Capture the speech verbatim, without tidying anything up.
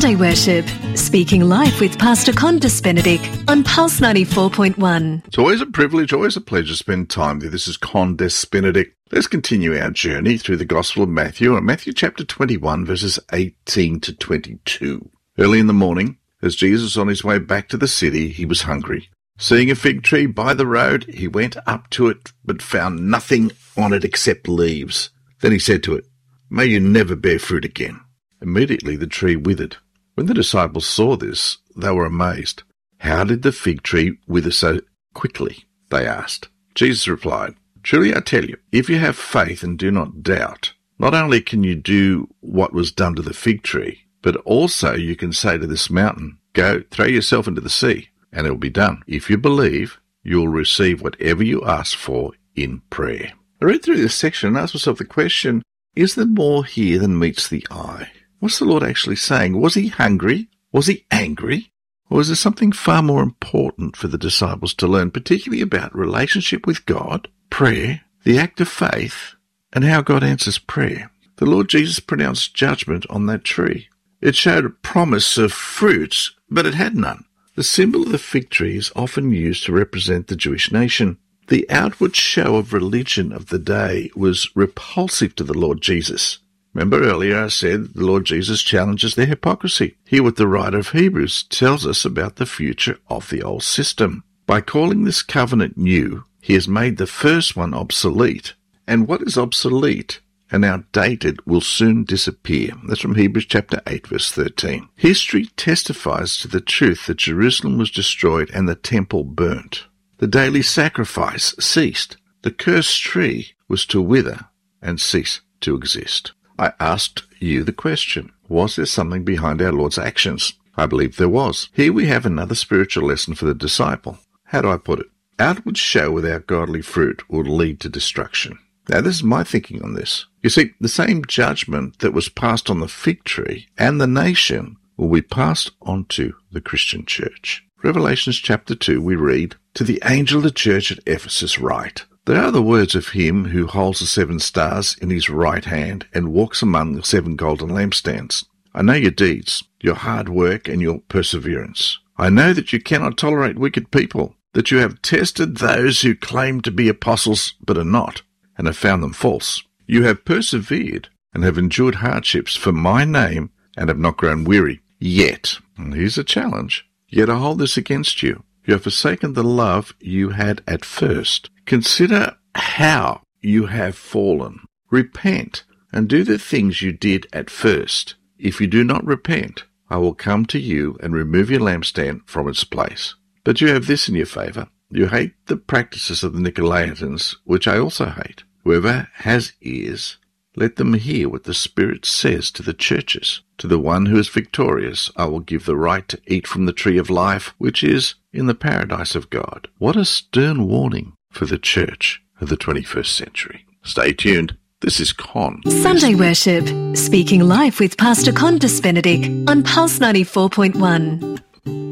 Sunday Worship, speaking life with Pastor Condis Benedict on Pulse ninety-four point one. It's always a privilege, always a pleasure to spend time with you. This is Condis Benedict. Let's continue our journey through the Gospel of Matthew, and Matthew chapter twenty-one, verses eighteen to twenty-two. Early in the morning, as Jesus was on his way back to the city, he was hungry. Seeing a fig tree by the road, he went up to it, but found nothing on it except leaves. Then he said to it, "May you never bear fruit again." Immediately the tree withered. When the disciples saw this, they were amazed. "How did the fig tree wither so quickly?" they asked. Jesus replied, "Truly I tell you, if you have faith and do not doubt, not only can you do what was done to the fig tree, but also you can say to this mountain, 'Go, throw yourself into the sea,' and it will be done. If you believe, you will receive whatever you ask for in prayer." I read through this section and asked myself the question, is there more here than meets the eye? What's the Lord actually saying? Was he hungry? Was he angry? Or is there something far more important for the disciples to learn, particularly about relationship with God, prayer, the act of faith, and how God answers prayer? The Lord Jesus pronounced judgment on that tree. It showed a promise of fruit, but it had none. The symbol of the fig tree is often used to represent the Jewish nation. The outward show of religion of the day was repulsive to the Lord Jesus. Remember earlier I said the Lord Jesus challenges their hypocrisy. Here what the writer of Hebrews tells us about the future of the old system. By calling this covenant new, he has made the first one obsolete. And what is obsolete and outdated will soon disappear. That's from Hebrews chapter eight, verse thirteen. History testifies to the truth that Jerusalem was destroyed and the temple burnt. The daily sacrifice ceased. The cursed tree was to wither and cease to exist. I asked you the question, was there something behind our Lord's actions? I believe there was. Here we have another spiritual lesson for the disciple. How do I put it? Outward show without godly fruit will lead to destruction. Now, this is my thinking on this. You see, the same judgment that was passed on the fig tree and the nation will be passed on to the Christian church. Revelations chapter two, we read, "To the angel of the church at Ephesus write, they are the words of him who holds the seven stars in his right hand and walks among the seven golden lampstands. I know your deeds, your hard work and your perseverance. I know that you cannot tolerate wicked people, that you have tested those who claim to be apostles but are not, and have found them false. You have persevered and have endured hardships for my name and have not grown weary. Yet," and here's a challenge, "yet I hold this against you. You have forsaken the love you had at first. Consider how you have fallen. Repent and do the things you did at first. If you do not repent, I will come to you and remove your lampstand from its place. But you have this in your favour. You hate the practices of the Nicolaitans, which I also hate. Whoever has ears, let them hear what the Spirit says to the churches. To the one who is victorious, I will give the right to eat from the tree of life, which is in the paradise of God." What a stern warning for the church of the twenty-first century. Stay tuned. This is Con. Sunday Worship, speaking life with Pastor Condis Benedict on Pulse ninety-four point one.